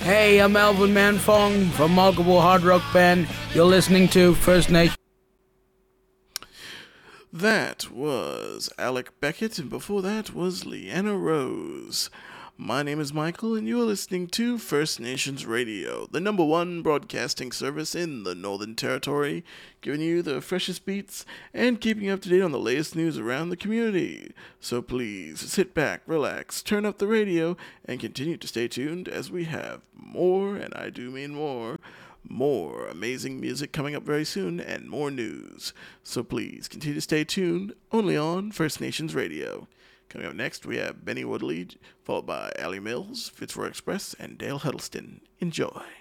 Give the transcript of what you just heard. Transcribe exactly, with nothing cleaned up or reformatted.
Hey, I'm Alvin Manfong from Multiple Hard Rock Band. You're listening to First Nation. That was Alec Beckett, and before that was Leanna Rose. My name is Michael, and you are listening to First Nations Radio, the number one broadcasting service in the Northern Territory, giving you the freshest beats and keeping you up to date on the latest news around the community. So please sit back, relax, turn up the radio, and continue to stay tuned as we have more, and I do mean more, more amazing music coming up very soon and more news. So please continue to stay tuned only on First Nations Radio. Coming up next, we have Benny Woodley, followed by Allie Mills, Fitzroy Express, and Dale Huddleston. Enjoy.